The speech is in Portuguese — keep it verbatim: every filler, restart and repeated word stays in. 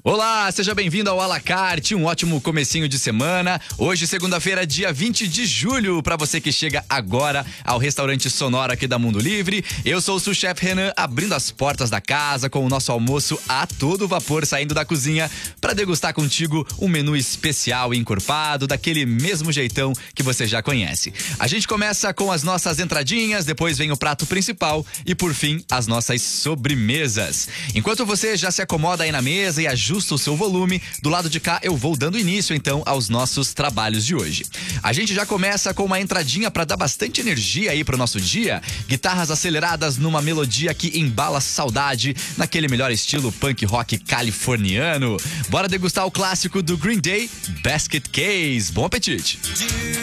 Olá, seja bem-vindo ao A La Carte, um ótimo comecinho de semana. Hoje, segunda-feira, dia vinte de julho, para você que chega agora ao restaurante sonoro aqui da Mundo Livre. Eu sou o sous-chefe Renan, abrindo as portas da casa com o nosso almoço a todo vapor saindo da cozinha para degustar contigo um menu especial e encorpado, daquele mesmo jeitão que você já conhece. A gente começa com as nossas entradinhas, depois vem o prato principal e, por fim, as nossas sobremesas. Enquanto você já se acomoda aí na mesa e ajuda Ajusta o seu volume, do lado de cá eu vou dando início então aos nossos trabalhos de hoje. A gente já começa com uma entradinha para dar bastante energia aí pro nosso dia, guitarras aceleradas numa melodia que embala saudade, naquele melhor estilo punk rock californiano. Bora degustar o clássico do Green Day, Basket Case. Bom apetite!